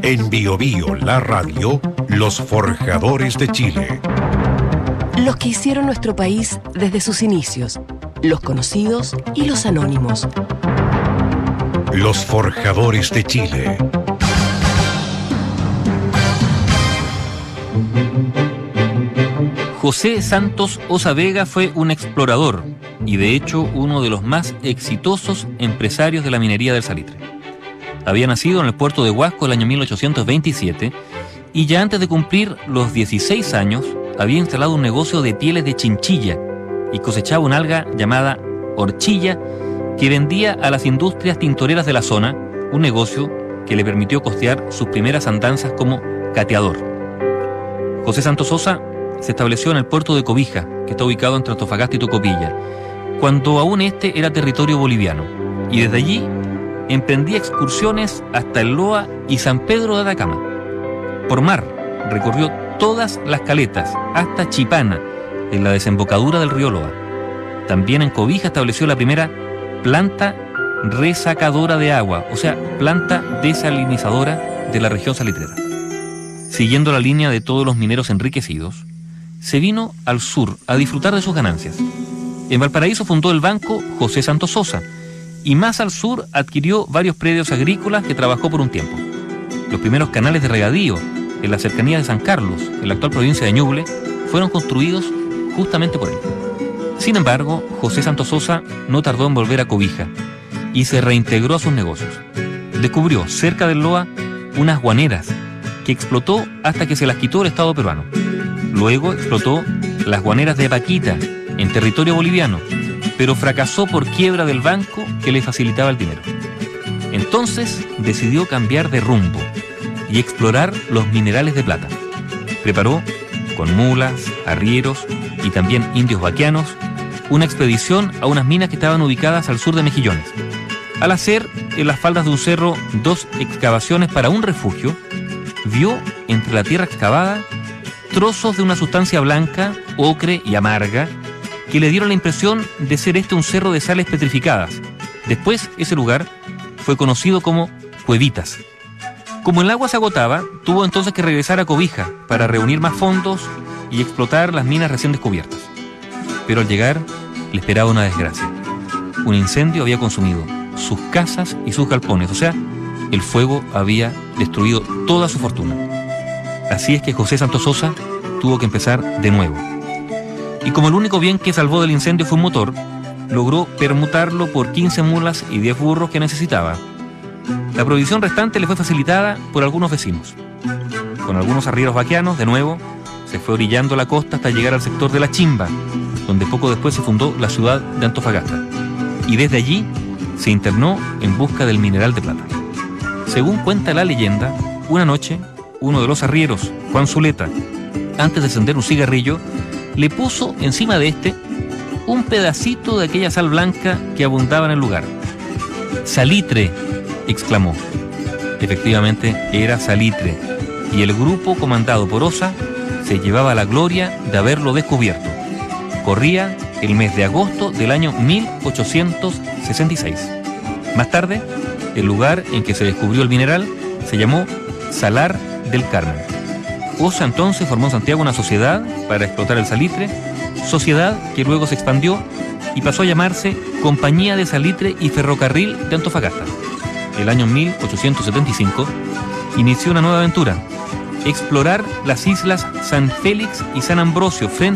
En Bio Bio, la radio, los forjadores de Chile. Los que hicieron nuestro país desde sus inicios, los conocidos y los anónimos. Los forjadores de Chile. José Santos Osa Vega fue un explorador y de hecho uno de los más exitosos empresarios de la minería del salitre. Había nacido en el puerto de Huasco el año 1827 y ya antes de cumplir los 16 años había instalado un negocio de pieles de chinchilla y cosechaba una alga llamada horchilla que vendía a las industrias tintoreras de la zona, un negocio que le permitió costear sus primeras andanzas como cateador. José Santos Osa se estableció en el puerto de Cobija, que está ubicado entre Antofagasta y Tocopilla, cuando aún este era territorio boliviano, y desde allí emprendía excursiones hasta el Loa y San Pedro de Atacama. Por mar recorrió todas las caletas hasta Chipana, en la desembocadura del río Loa. También en Cobija estableció la primera planta resacadora de agua, o sea, planta desalinizadora de la región salitrera. Siguiendo la línea de todos los mineros enriquecidos, se vino al sur a disfrutar de sus ganancias. En Valparaíso fundó el banco José Santos Osa y más al sur adquirió varios predios agrícolas que trabajó por un tiempo. Los primeros canales de regadío en la cercanía de San Carlos, en la actual provincia de Ñuble, fueron construidos justamente por él. Sin embargo, José Santos Osa no tardó en volver a Cobija y se reintegró a sus negocios. Descubrió cerca del Loa unas guaneras que explotó hasta que se las quitó el Estado peruano. Luego explotó las guaneras de Paquita, en territorio boliviano, pero fracasó por quiebra del banco que le facilitaba el dinero. Entonces decidió cambiar de rumbo y explorar los minerales de plata. Preparó, con mulas, arrieros y también indios vaquianos, una expedición a unas minas que estaban ubicadas al sur de Mejillones. Al hacer en las faldas de un cerro 2 excavaciones para un refugio, vio entre la tierra excavada trozos de una sustancia blanca, ocre y amarga que le dieron la impresión de ser un cerro de sales petrificadas. Después, ese lugar fue conocido como Cuevitas. Como el agua se agotaba, tuvo entonces que regresar a Cobija para reunir más fondos y explotar las minas recién descubiertas. Pero al llegar, le esperaba una desgracia. Un incendio había consumido sus casas y sus galpones, o sea, el fuego había destruido toda su fortuna. Así es que José Santos Osa tuvo que empezar de nuevo. Y como el único bien que salvó del incendio fue un motor, logró permutarlo por 15 mulas y 10 burros que necesitaba. La provisión restante le fue facilitada por algunos vecinos. Con algunos arrieros vaquianos, de nuevo, se fue orillando la costa hasta llegar al sector de La Chimba, donde poco después se fundó la ciudad de Antofagasta. Y desde allí se internó en busca del mineral de plata. Según cuenta la leyenda, una noche, uno de los arrieros, Juan Zuleta, antes de encender un cigarrillo, le puso encima de un pedacito de aquella sal blanca que abundaba en el lugar. «Salitre», exclamó. Efectivamente, era salitre, y el grupo comandado por Osa se llevaba la gloria de haberlo descubierto. Corría el mes de agosto del año 1866. Más tarde, el lugar en que se descubrió el mineral se llamó Salar del Carmen. Osa entonces formó en Santiago una sociedad para explotar el salitre, sociedad que luego se expandió y pasó a llamarse Compañía de Salitre y Ferrocarril de Antofagasta. El año 1875 inició una nueva aventura: explorar las islas San Félix y San Ambrosio frente